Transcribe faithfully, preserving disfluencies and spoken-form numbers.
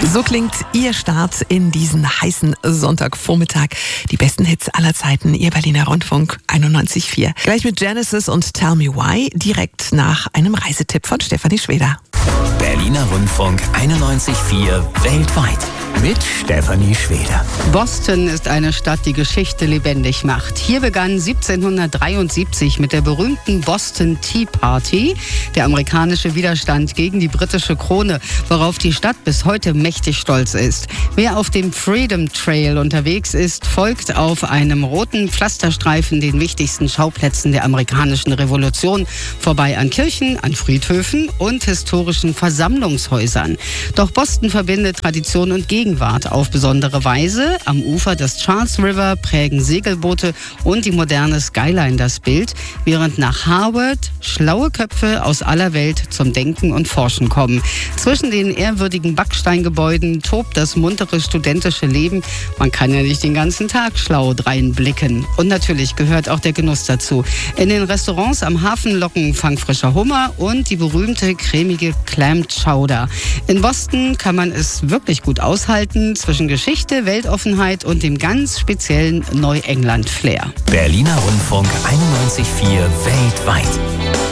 So klingt Ihr Start in diesen heißen Sonntagvormittag. Die besten Hits aller Zeiten, Ihr Berliner Rundfunk einundneunzig Komma vier. Gleich mit Genesis und Tell Me Why, direkt nach einem Reisetipp von Stefanie Schweder. Berliner Rundfunk einundneunzig Komma vier weltweit mit Stefanie Schweder. Boston ist eine Stadt, die Geschichte lebendig macht. Hier begann siebzehnhundertdreiundsiebzig mit der berühmten Boston Tea Party der amerikanische Widerstand gegen die britische Krone, worauf die Stadt bis heute mächtig stolz ist. Wer auf dem Freedom Trail unterwegs ist, folgt auf einem roten Pflasterstreifen den wichtigsten Schauplätzen der amerikanischen Revolution, vorbei an Kirchen, an Friedhöfen und historischen Versammlungshäusern. Doch Boston verbindet Tradition und Gegenwart auf besondere Weise. Am Ufer des Charles River prägen Segelboote und die moderne Skyline das Bild, während nach Harvard schlaue Köpfe aus aller Welt zum Denken und Forschen kommen. Zwischen den ehrwürdigen Backsteingebäuden tobt das muntere studentische Leben. Man kann ja nicht den ganzen Tag schlau dreinblicken. Und natürlich gehört auch der Genuss dazu. In den Restaurants am Hafen locken fangfrischer Hummer und die berühmte cremige Clam Chowder. In Boston kann man es wirklich gut aushalten zwischen Geschichte, Weltoffenheit und dem ganz speziellen Neuengland-Flair. Berliner Rundfunk einundneunzig Komma vier weltweit.